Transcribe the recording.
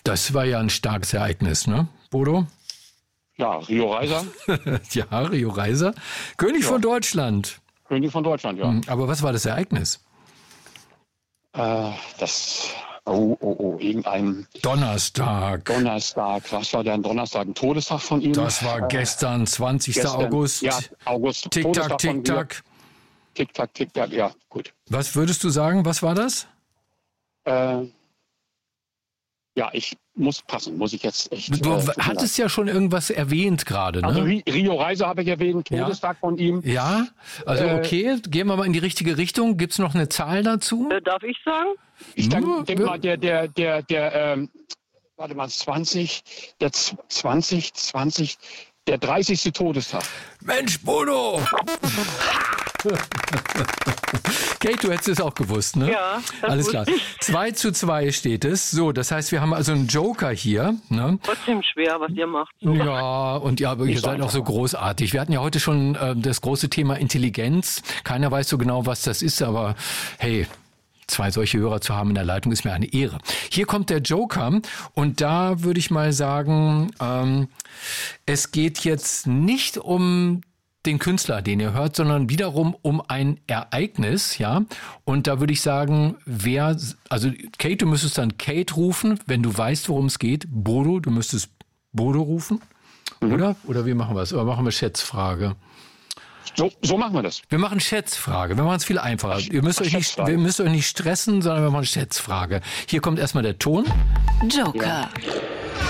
Das war ja ein starkes Ereignis, ne, Bodo? Ja, Rio Reiser. Ja, Rio Reiser. König von Deutschland. König von Deutschland, ja. Aber was war das Ereignis? Irgendein Donnerstag. Was war denn Donnerstag? Ein Todestag von ihm? Das war gestern, 20. August. Ja, August. Tick-Tack, Tick-Tack. Tick-Tack, Tick-Tack, ja, gut. Was würdest du sagen, was war das? Ja, ich muss passen, muss ich jetzt echt. Du hattest ja schon irgendwas erwähnt gerade, ne? Also Rio Reiser habe ich erwähnt, Todestag von ihm. Ja, also okay, gehen wir mal in die richtige Richtung. Gibt es noch eine Zahl dazu? Darf ich sagen? Ich denke mal, warte mal, 20, der 30. Todestag. Mensch, Bodo! Kate, du hättest es auch gewusst, ne? Ja, das alles klar. 2:2 steht es. So, das heißt, wir haben also einen Joker hier. Ne? Trotzdem schwer, was ihr macht. Ja, und ja, aber ihr seid auch so großartig. Wir hatten ja heute schon das große Thema Intelligenz. Keiner weiß so genau, was das ist, aber hey, 2 solche Hörer zu haben in der Leitung ist mir eine Ehre. Hier kommt der Joker und da würde ich mal sagen, es geht jetzt nicht um den Künstler, den ihr hört, sondern wiederum um ein Ereignis, ja. Und da würde ich sagen, Kate, du müsstest dann Kate rufen, wenn du weißt, worum es geht. Bodo, du müsstest Bodo rufen, oder? Oder wie machen wir es? Oder machen wir Schätzfrage? So machen wir das. Wir machen Schätzfrage. Wir machen es viel einfacher. Wir müsst euch nicht stressen, sondern wir machen Schätzfrage. Hier kommt erstmal der Ton. Joker.